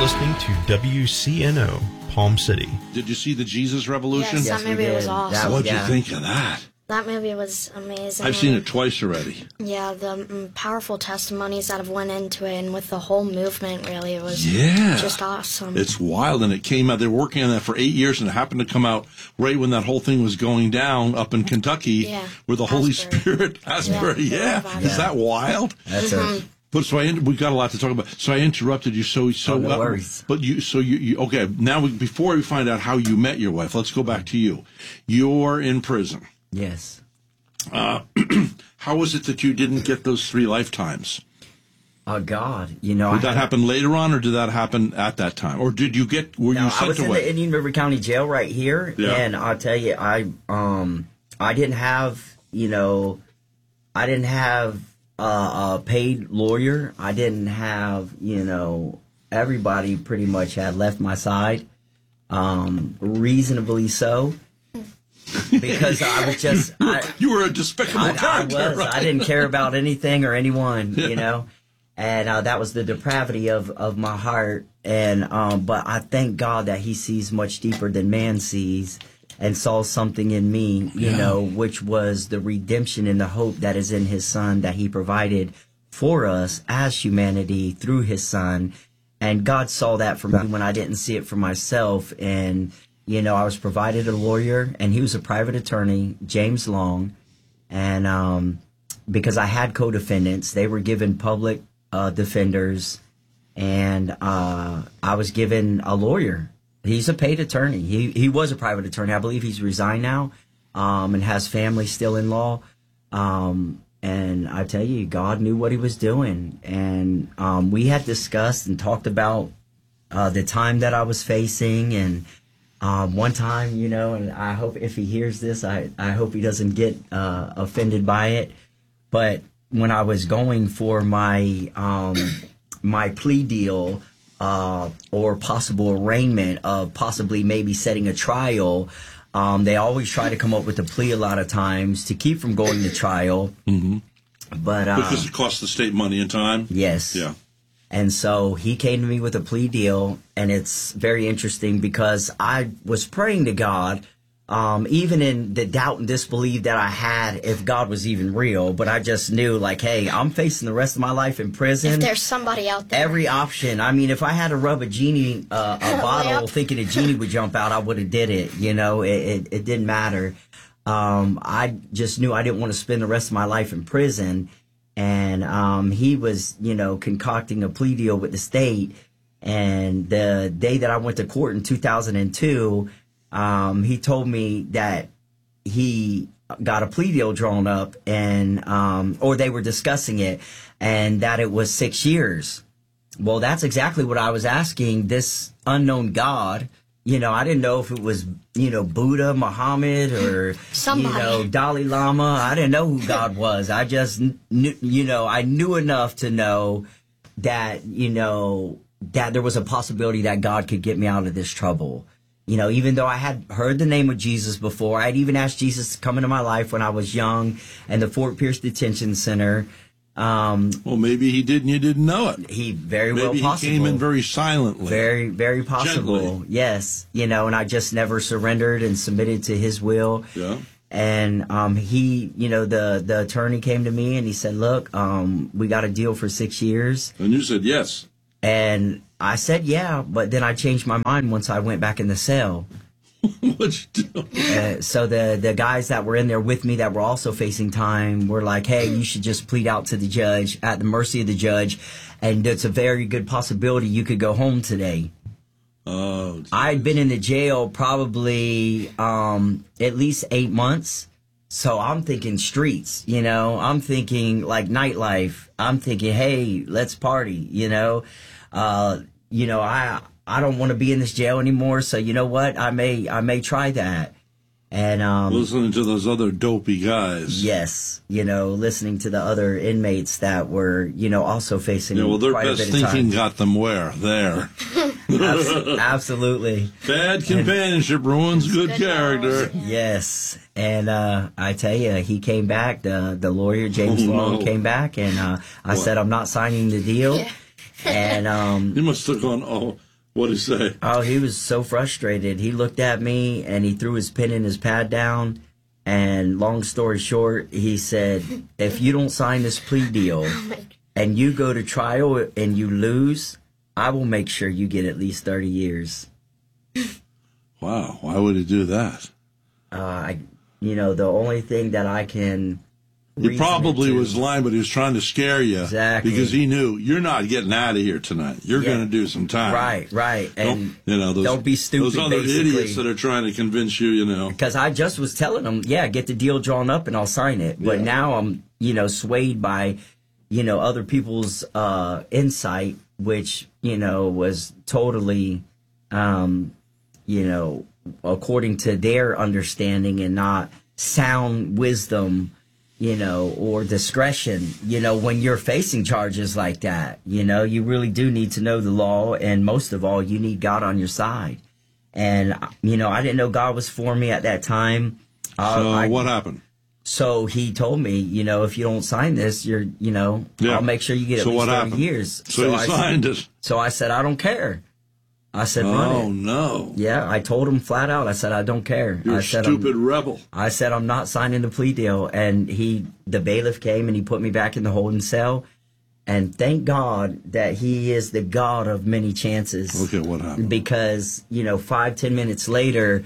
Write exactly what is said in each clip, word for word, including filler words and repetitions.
listening to W C N O, Palm City. Did you see the Jesus Revolution? Yes, Yes, that movie we was did. awesome. That- What'd yeah. you think of that? That movie was amazing. I've seen it twice already. Yeah, the mm, powerful testimonies that have went into it, and with the whole movement, really, it was Yeah. just awesome. It's wild, and it came out. They were working on that for eight years, and it happened to come out right when that whole thing was going down up in Kentucky, Yeah. where the Holy Asbury. Spirit, Asbury, Yeah, yeah. about Is it. that wild? That's Mm-hmm. a, But so I, in- we got a lot to talk about. So I interrupted you. So so Oh, no uh, worries. But you, so you, you okay? Now we, before we find out how you met your wife, let's go back to you. You're in prison. yes. How was it that you didn't get those three lifetimes? Oh, God. You know, Did I that had- happen later on, or did that happen at that time, or did you get? Were No, you I sent was in away? the Indian River County Jail right here, Yeah. and I'll tell you, I um I didn't have you know, I didn't have uh, a paid lawyer. I didn't have you know everybody pretty much had left my side, um reasonably so, because I was just I, You were a despicable I, I character. was. right? I didn't care about anything or anyone, you know, and uh, that was the depravity of, of my heart. And um, but I thank God that He sees much deeper than man sees, and saw something in me, you Yeah. know, which was the redemption and the hope that is in His Son that He provided for us as humanity through His Son. And God saw that for me when I didn't see it for myself. And you know, I was provided a lawyer, and he was a private attorney, James Long. And um, because I had co-defendants, they were given public uh, defenders, and uh, I was given a lawyer. He's a paid attorney. He he was a private attorney. I believe he's resigned now, um, and has family still in law. Um, and I tell you, God knew what He was doing, and um, we had discussed and talked about uh, the time that I was facing. And Um, one time, you know, and I hope if he hears this, I, I hope he doesn't get uh, offended by it. But when I was going for my um, my plea deal uh, or possible arraignment of possibly maybe setting a trial, um, they always try to come up with a plea a lot of times to keep from going to trial. Mm-hmm. But uh, Because it costs the state money and time. yes. Yeah. And so he came to me with a plea deal, and it's very interesting because I was praying to God, um, even in the doubt and disbelief that I had if God was even real. But I just knew, like, hey, I'm facing the rest of my life in prison. If there's somebody out there. Every option. I mean, if I had to rub a genie, uh, a bottle, Yep. thinking a genie would jump out, I would have did it. You know, it, it, it didn't matter. Um, I just knew I didn't want to spend the rest of my life in prison. And um, he was, you know, concocting a plea deal with the state. And the day that I went to court in two thousand two, um, he told me that he got a plea deal drawn up, and um, or they were discussing it, and that it was six years. Well, that's exactly what I was asking this unknown God. You know, I didn't know if it was, you know, Buddha, Muhammad, or, Somebody. you know, Dalai Lama. I didn't know who God was. I just knew, you know, I knew enough to know that, you know, that there was a possibility that God could get me out of this trouble. You know, even though I had heard the name of Jesus before, I'd even asked Jesus to come into my life when I was young in the Fort Pierce Detention Center. Um, Well, maybe he did and you didn't know it. he very Maybe well he possible. came in very silently. Very, very possible. Gently. Yes. You know, and I just never surrendered and submitted to his will. Yeah. And um, he, you know, the, the attorney came to me and he said, look, um, we got a deal for six years. And you said yes. And I said, yeah, but then I changed my mind once I went back in the cell. What'd you do? Uh, so the the guys that were in there with me that were also facing time were like, hey, you should just plead out to the judge, at the mercy of the judge, and it's a very good possibility you could go home today. Oh, I'd been in the jail probably um, at least eight months. So I'm thinking streets, you know, I'm thinking like nightlife. I'm thinking, hey, let's party, you know, uh, you know, I, I don't want to be in this jail anymore. So you know what? I may, I may try that. And, um, listening to those other dopey guys. yes, you know, listening to the other inmates that were, you know, also facing Yeah, well, their quite a best bit of thinking time. got them where? There. Abs- absolutely. Bad companionship ruins good Good character. morals, Yes, and uh, I tell you, he came back. The the lawyer James Oh, Long no. came back, and uh, I What? said, "I'm not signing the deal." Yeah. And um, You must have gone, oh, What did he say? Oh, he was so frustrated. He looked at me and he threw his pen and his pad down. And long story short, he said, if you don't sign this plea deal and you go to trial and you lose, I will make sure you get at least thirty years. Wow. Why would he do that? Uh, I, you know, the only thing that I can... He probably to, was lying, but he was trying to scare you. Exactly. Because he knew, you're not getting out of here tonight. You're Yeah. going to do some time. Right, right. And don't, you know, those, don't be stupid, those other basically. idiots that are trying to convince you, you know. Because I just was telling him, yeah, get the deal drawn up and I'll sign it. But Yeah. now I'm, you know, swayed by, you know, other people's uh, insight, which, you know, was totally, um, you know, according to their understanding and not sound wisdom, you know, or discretion, you know, when you're facing charges like that. You know, you really do need to know the law, and most of all, you need God on your side. And, you know, I didn't know God was for me at that time. Uh, So I, what happened? So he told me, you know, if you don't sign this, you're, you know, Yeah. I'll make sure you get at So least what thirty happened? years. So you I signed said, it. So I said, I don't care. I said, run Oh, it. no. Yeah, I told him flat out. I said, I don't care. You're I a said, stupid I'm, rebel. I said, I'm not signing the plea deal. And he, the bailiff came and he put me back in the holding cell. And thank God that he is the God of many chances. Okay, what happened? Because, you know, five, ten minutes later,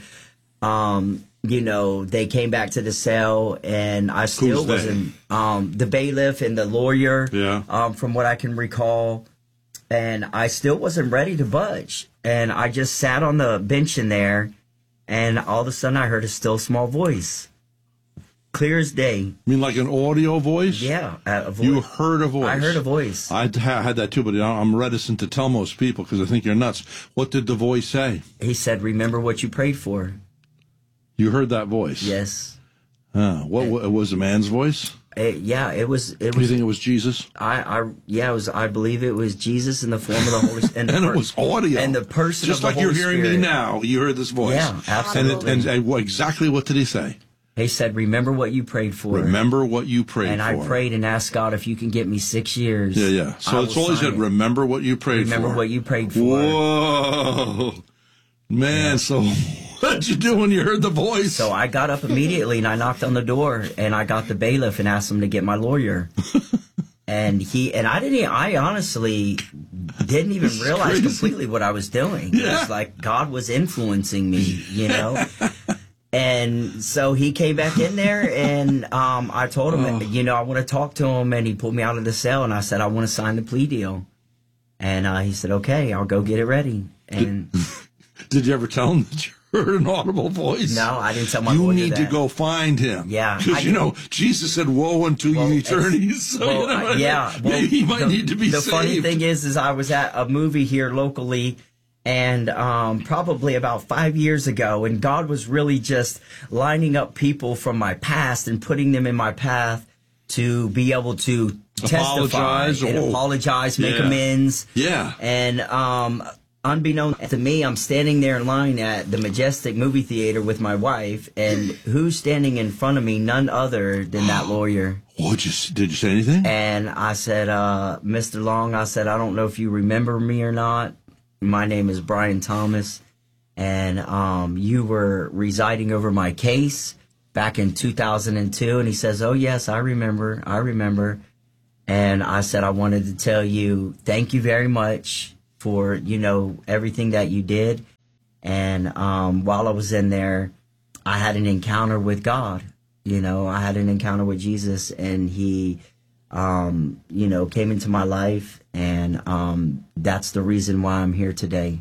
um, you know, they came back to the cell and I still Who's they? wasn't, um, the bailiff and the lawyer, Yeah. um, from what I can recall. And I still wasn't ready to budge. And I just sat on the bench in there, and all of a sudden I heard a still small voice. Clear as day. You mean like an audio voice? Yeah. A voice. You heard a voice. I heard a voice. I ha- had that too, but I'm reticent to tell most people because I think you're nuts. What did the voice say? He said, remember what you prayed for. You heard that voice? Yes. Huh. What, what was a man's voice? It, yeah, it was. It Do you was. think it was Jesus? I, I, yeah, it was. I believe it was Jesus in the form of the Holy Spirit, And, the it per- was audio. and the person Just of the like Holy you're hearing Spirit. me now. You heard this voice. Yeah, absolutely. And, it, and, and what, exactly what did he say? He said, "Remember what you prayed for." Remember what you prayed and for. I prayed and asked God if you can get me six years. Yeah, yeah. So I that's will all he sign said. it. Remember what you prayed Remember for. what you prayed for. Whoa. Man, so what did you do when you heard the voice? So I got up immediately and I knocked on the door and I got the bailiff and asked him to get my lawyer. And he and I didn't. I honestly didn't even realize crazy. completely what I was doing. It Yeah. was like God was influencing me, you know. And so he came back in there, and um, I told him, Oh. you know, I want to talk to him, and he pulled me out of the cell, and I said, I want to sign the plea deal. And uh, he said, okay, I'll go get it ready. And Did you ever tell him that you heard an audible voice? no, I didn't tell my You lawyer need to that. go find him. Yeah, I Because, you did. know, Jesus said, woe unto Well, you it's- eternities. So, well, you know I- what I mean? yeah, well, Maybe he might the, need to be the saved. funny thing is, is I was at a movie here locally, and um, probably about five years ago, and God was really just lining up people from my past and putting them in my path to be able to Apologize, testify and oh, apologize, make yeah. amends. Yeah. And um, unbeknownst to me, I'm standing there in line at the Majestic movie theater with my wife, and who's standing in front of me? None other than that lawyer. What'd you, s- did you say anything? And I said, uh, Mister Long, I said, I don't know if you remember me or not. My name is Brian Thomas, and um, you were residing over my case back in two thousand two. And he says, oh, yes, I remember. I remember. And I said, I wanted to tell you, thank you very much for, you know, everything that you did. And um, while I was in there, I had an encounter with God. You know, I had an encounter with Jesus, and he, um, you know, came into my life. And um, that's the reason why I'm here today.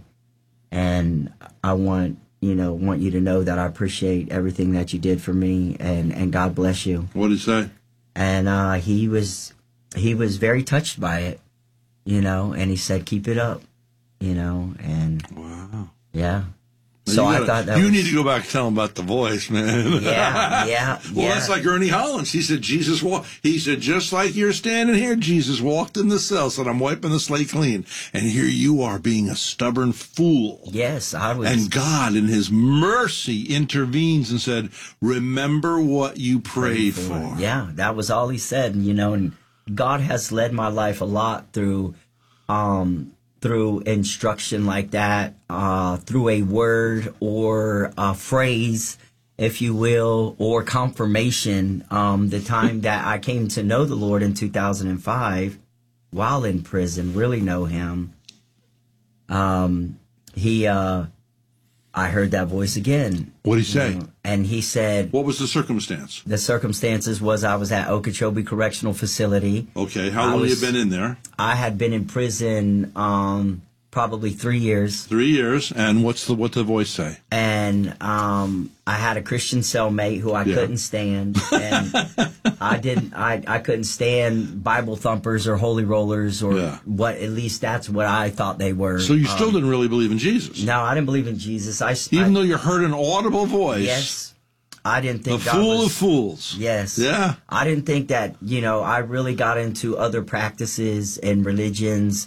And I want, you know, want you to know that I appreciate everything that you did for me, and, and God bless you. What did he say? And uh, he was he was very touched by it, you know, and he said, keep it up, you know, and Wow. yeah. Now, So you I gotta- thought that You was, need to go back and tell him about the voice, man. yeah, yeah, Well, yeah. that's like Ernie Hollins. He said, Jesus walked. He said, just like you're standing here, Jesus walked in the cell, said, I'm wiping the slate clean. And here you are being a stubborn fool. Yes, I was. And God, in his mercy, intervenes and said, remember what you prayed for. Yeah, that was all he said, you know, and God has led my life a lot through, um, through instruction like that, uh, through a word or a phrase, if you will, or confirmation. Um, the time that I came to know the Lord in two thousand five, while in prison, really know him, um, he, uh, I heard that voice again. What did he say? You know, and he said, what was the circumstance? The circumstances was I was at Okeechobee Correctional Facility. Okay, how I long was, have you been in there? I had been in prison um, probably three years. Three years, and what's the what the voice say? And um, I had a Christian cellmate who I Yeah. couldn't stand, and I didn't. I, I couldn't stand Bible thumpers or holy rollers or Yeah. what. At least that's what I thought they were. So you still Um, didn't really believe in Jesus? No, I didn't believe in Jesus. I Even I, though you heard an audible voice? yes, I didn't The think God fool was, of fools. Yes. Yeah. I didn't think that, you know, I really got into other practices and religions,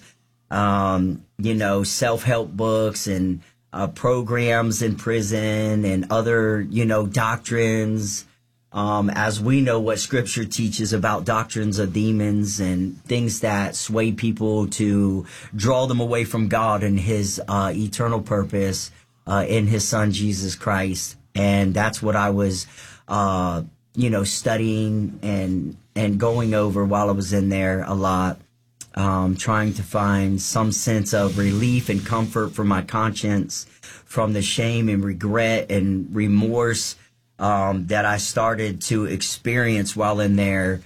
um, you know, self-help books and uh, programs in prison and other, you know, doctrines. Um, as we know what Scripture teaches about doctrines of demons and things that sway people to draw them away from God and His uh, eternal purpose uh, in His Son, Jesus Christ. And that's what I was, uh, you know, studying and and going over while I was in there a lot, um, trying to find some sense of relief and comfort for my conscience from the shame and regret and remorse um, that I started to experience while in there.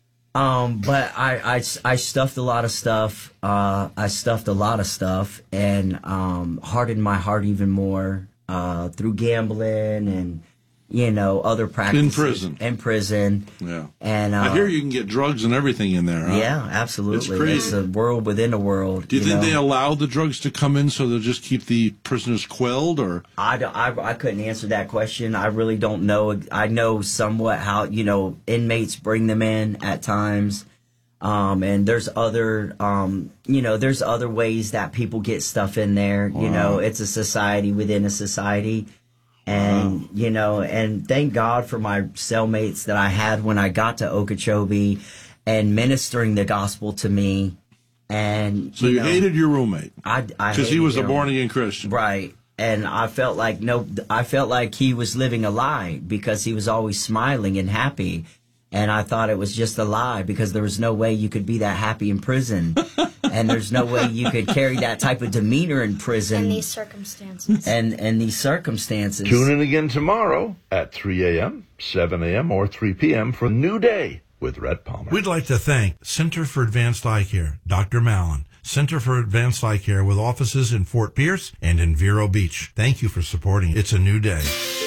Um, but I, I, I stuffed a lot of stuff. Uh, I stuffed a lot of stuff and um, hardened my heart even more. Uh, through gambling and, you know, other practices. In prison. In prison. Yeah. And, uh, I hear you can get drugs and everything in there, huh? Yeah, absolutely. It's crazy. It's a world within a world. Do you, you think know? they allow the drugs to come in so they'll just keep the prisoners quelled, or? I, don't- I, I couldn't answer that question. I really don't know. I know somewhat how, you know, inmates bring them in at times. Um, and there's other, um, you know, there's other ways that people get stuff in there. Wow. You know, it's a society within a society. And, wow. you know, and thank God for my cellmates that I had when I got to Okeechobee and ministering the gospel to me. And So you, you know, hated your roommate? I, I Because he was a him. born-again Christian. Right. And I felt like, no, I felt like he was living a lie because he was always smiling and happy. And I thought it was just a lie because there was no way you could be that happy in prison. And there's no way you could carry that type of demeanor in prison. In these circumstances. And, and these circumstances. Tune in again tomorrow at three a.m., seven a.m., or three p.m. for New Day with Rhett Palmer. We'd like to thank Center for Advanced Eye Care, Doctor Mallon. Center for Advanced Eye Care with offices in Fort Pierce and in Vero Beach. Thank you for supporting It's a New Day.